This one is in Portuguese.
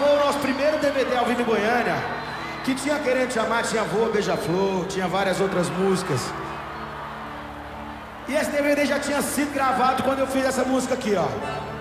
gravou o nosso primeiro DVD ao vivo em Goiânia, que tinha Querendo Te Amar, tinha Voa, Beija-Flor, tinha várias outras músicas. E esse DVD já tinha sido gravado quando eu fiz essa música aqui, ó.